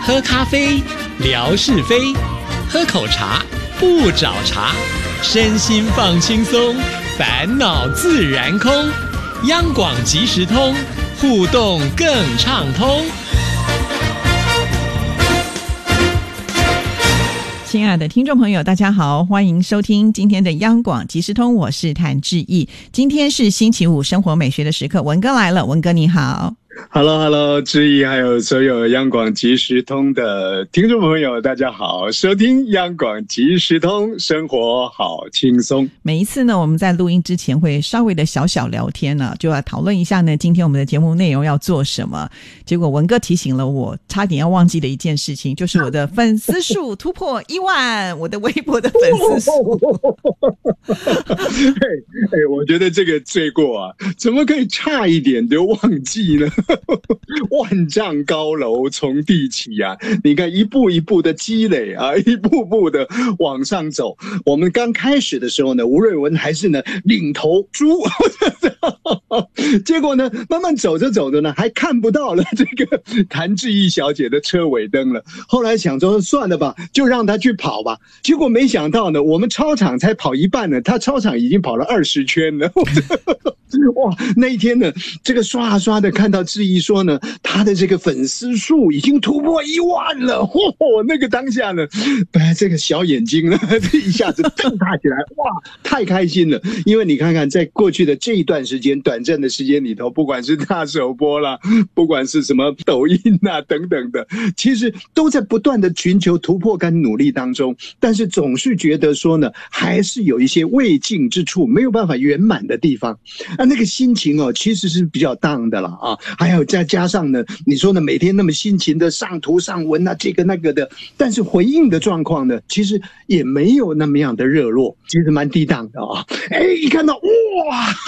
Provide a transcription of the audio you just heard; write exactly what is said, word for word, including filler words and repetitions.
喝咖啡，聊是非；喝口茶，不找茬。身心放轻松，烦恼自然空。央广即时通，互动更畅通。 亲爱的听众朋友，大家好，欢迎收听今天的央广即时通，我是谭志毅。今天是星期五，生活美学的时刻，文哥来了，文哥你好。 Hello Hello， 志毅还有所有央广即时通的听众朋友，大家好，收听央广即时通，生活好轻松。 每一次呢，我们在录音之前会稍微的小小聊天呢，就要讨论一下呢，今天我们的节目内容要做什么。结果文哥提醒了我，差点要忘记的一件事情，就是我的粉丝数突破一万，我的微博的粉丝数。 哎哎，我觉得这个罪过啊，怎么可以差一点就忘记呢？万丈高楼从地起啊！你看一步一步的积累啊，一步步的往上走。我们刚开始的时候呢，吴瑞文还是呢领头猪，结果呢慢慢走着走着呢，还看不到了这个谭志毅小姐的车尾灯了。后来想说算了吧，就让她去跑吧。结果没想到呢，我们操场才跑一半呢，她操场已经跑了二十圈了。哇，那一天呢，这个刷啊刷的看到志毅说呢，他的这个粉丝数已经突破一万了。嚯，那个当下呢，这个小眼睛呢，一下子瞪大起来，哇，太开心了！因为你看看，在过去的这一段时间，短暂的时间里头，不管是大首播啦，不管是什么抖音啊等等的，其实都在不断的寻求突破跟努力当中，但是总是觉得说呢，还是有一些未尽之处，没有办法圆满的地方。啊，那个心情哦，其实是比较 down 的啦啊，还有再加上呢，你说呢，每天那么辛勤的上图上文啊，这个那个的，但是回应的状况呢，其实也没有那么样的热络，其实蛮低档的啊。哎，一看到哇，